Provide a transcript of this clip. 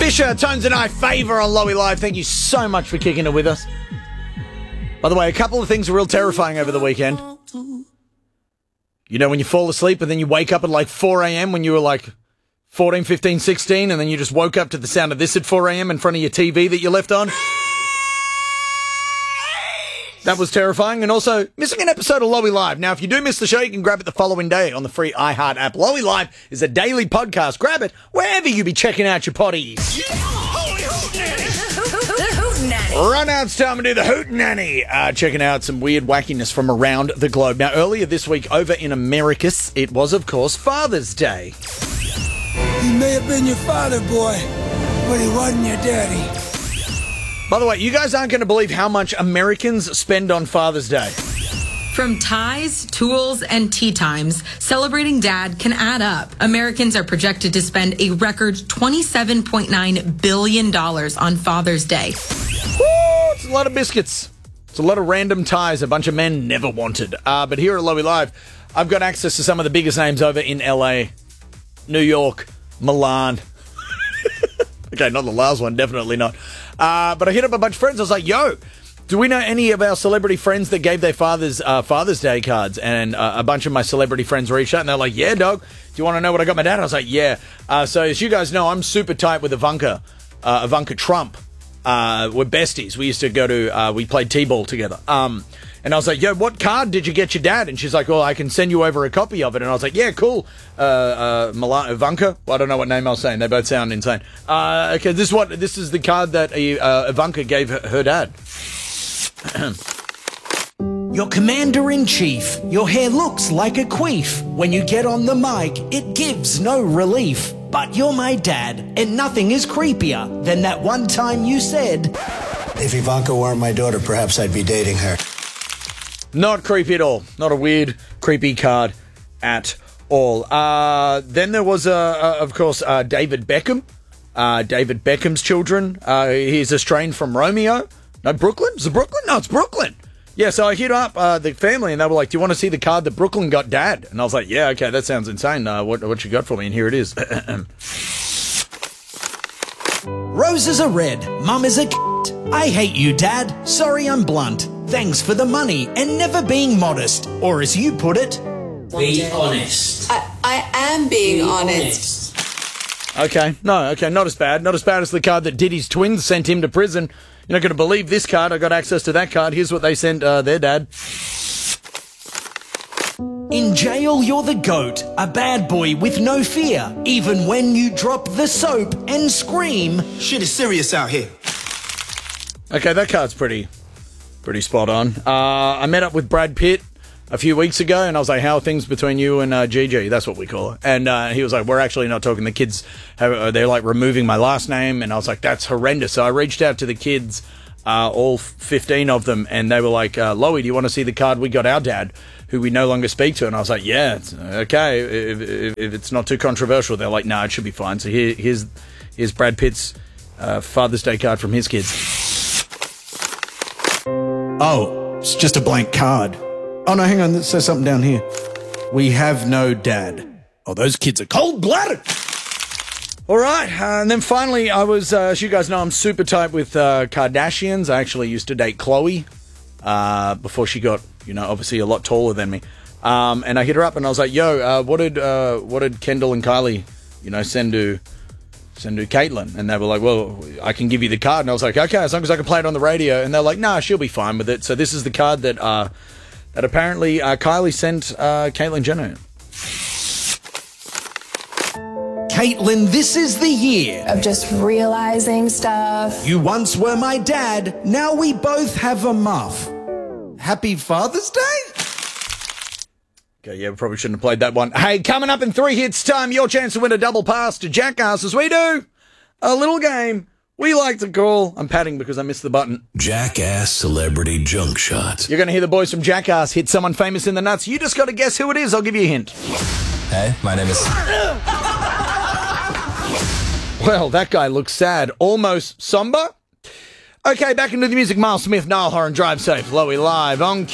Fisher, Tones and I Favour on Lowy Live. Thank you so much for kicking it with us. By the way, a couple of things were real terrifying over the weekend. You know, when you fall asleep and then you wake up at like 4 a.m. when you were like 14, 15, 16, and then you just woke up to the sound of this at 4 a.m. in front of your TV that you left on. That was terrifying. And also, missing an episode of Lowy Live. Now, if you do miss the show, you can grab it the following day on the free iHeart app. Lowy Live is a daily podcast. Grab it wherever you be checking out your potties. Yeah. Holy hootenanny. The hootenanny. Run out, it's time to do the hootenanny. Checking out some weird wackiness from around the globe. Now, earlier this week, over in Americus, it was, of course, Father's Day. He may have been your father, boy, but he wasn't your daddy. By the way, you guys aren't going to believe how much Americans spend on Father's Day. From ties, tools, and tea times, celebrating dad can add up. Americans are projected to spend a record $27.9 billion on Father's Day. Woo, it's a lot of biscuits. It's a lot of random ties a bunch of men never wanted. But here at Lowy Live, I've got access to some of the biggest names over in LA, New York, Milan. Okay, not the last one, definitely not. But I hit up a bunch of friends. I was like, yo, do we know any of our celebrity friends that gave their fathers Father's Day cards? And a bunch of my celebrity friends reached out, and they're like, yeah, dog, do you want to know what I got my dad? I was like, yeah. So as you guys know, I'm super tight with Ivanka Trump. We're besties. We used to go to, we played T-ball together. And I was like, yo, what card did you get your dad? And she's like, well, I can send you over a copy of it. And I was like, yeah, cool. Ivanka? Well, I don't know what name I was saying. They both sound insane. Okay, this is the card that Ivanka gave her dad. You're Commander-in-Chief. Your hair looks like a queef. When you get on the mic, it gives no relief. But you're my dad, and nothing is creepier than that one time you said, If Ivanka weren't my daughter, perhaps I'd be dating her. Not creepy at all. Not a weird, creepy card at all. Then there was, of course, David Beckham. David Beckham's children. He's estranged from Romeo. No, Brooklyn? Is it Brooklyn? No, it's Brooklyn. Yeah, so I hit up the family, and they were like, do you want to see the card that Brooklyn got dad? And I was like, yeah, okay, that sounds insane. What you got for me? And here it is. Roses are red, mum is a I hate you, dad. Sorry I'm blunt. Thanks for the money and never being modest. Or as you put it, be honest. I am being honest. Okay, not as bad. Not as bad as the card that Diddy's twins sent him to prison. You're not going to believe this card. I got access to that card. Here's what they sent their dad. In jail, you're the goat, a bad boy with no fear. Even when you drop the soap and scream, Shit is serious out here. Okay, that card's pretty spot on. I met up with Brad Pitt a few weeks ago, and I was like, how are things between you and Gigi? That's what we call her. And he was like, we're actually not talking. The kids, they're like removing my last name. And I was like, that's horrendous. So I reached out to the kids, all 15 of them, and they were like, Lowy, do you want to see the card we got our dad, who we no longer speak to? And I was like, yeah, it's okay, if it's not too controversial. They're like, no, it should be fine. So here's Brad Pitt's Father's Day card from his kids. oh, it's just a blank card. Oh, no, hang on, it says something down here. We have no dad. Oh, those kids are cold-blooded. All right, and then finally, I was, as you guys know, I'm super tight with Kardashians. I actually used to date Khloe before she got, obviously a lot taller than me. And I hit her up and I was like, yo, what did Kendall and Kylie, send to Caitlyn? And they were like, well, I can give you the card. And I was like, okay, as long as I can play it on the radio. And they're like, nah, she'll be fine with it. So this is the card that apparently Kylie sent Caitlyn Jenner. Caitlyn, this is the year Of just realizing stuff. you once were my dad. Now we both have a muff. Happy Father's Day? Okay, yeah, we probably shouldn't have played that one. Hey, coming up in 3 hits time, your chance to win a double pass to Jackass as we do a little game we like to call, I'm patting because I missed the button, Jackass Celebrity Junk Shot. You're going to hear the boys from Jackass hit someone famous in the nuts. You just got to guess who it is. I'll give you a hint. Hey, my name is... Well, that guy looks sad. Almost somber. Okay, back into the music. Miles Smith, Niall Horan, Drive Safe, Lowy Live on